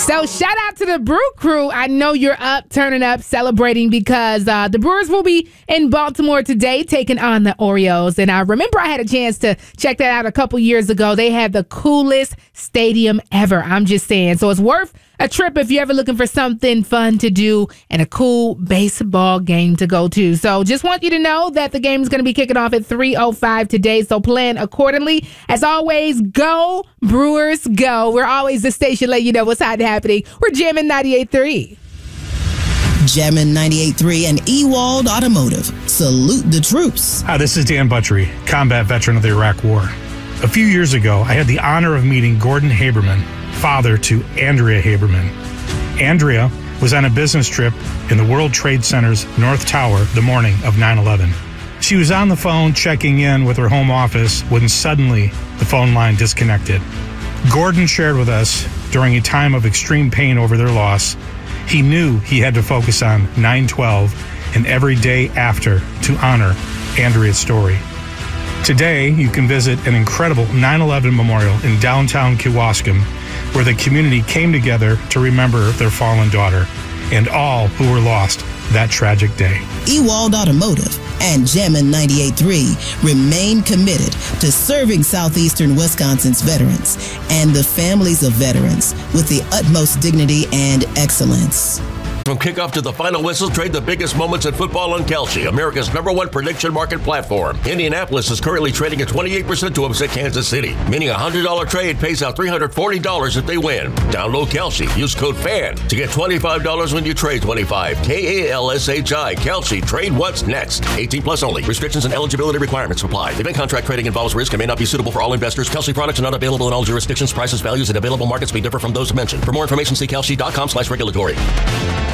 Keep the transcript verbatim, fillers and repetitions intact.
So shout out to the Brew Crew. I know you're up, turning up, celebrating because uh, the Brewers will be in Baltimore today taking on the Orioles. And I remember I had a chance to check that out a couple years ago. They had the coolest stadium ever. I'm just saying. So it's worth a trip if you're ever looking for something fun to do and a cool baseball game to go to. So just want you to know that the game is going to be kicking off at three oh five today. So plan accordingly. As always, go Brewers, go. We're always the station letting you know what's happening. We're jamming ninety-eight point three. Jamming ninety-eight point three and Ewald Automotive. Salute the troops. Hi, this is Dan Buttrey, combat veteran of the Iraq War. A few years ago, I had the honor of meeting Gordon Haberman, father to Andrea Haberman. Andrea was on a business trip in the World Trade Center's North Tower the morning of nine eleven. She was on the phone checking in with her home office when suddenly the phone line disconnected. Gordon shared with us during a time of extreme pain over their loss, he knew he had to focus on nine twelve and every day after to honor Andrea's story. Today, you can visit an incredible nine eleven memorial in downtown Kewaskum, where the community came together to remember their fallen daughter and all who were lost that tragic day. Ewald Automotive and Jammin' ninety-eight point three remain committed to serving southeastern Wisconsin's veterans and the families of veterans with the utmost dignity and excellence. From kickoff to the final whistle, trade the biggest moments in football on Kalshi, America's number one prediction market platform. Indianapolis is currently trading at twenty-eight percent to upset Kansas City, meaning a one hundred dollars trade pays out three hundred forty dollars if they win. Download Kalshi. Use code FAN to get twenty-five dollars when you trade twenty-five. K A L S H I. Kalshi. Trade what's next. eighteen plus only. Restrictions and eligibility requirements apply. Event contract trading involves risk and may not be suitable for all investors. Kalshi products are not available in all jurisdictions. Prices, values, and available markets may differ from those mentioned. For more information, see kalshi dot com slash regulatory.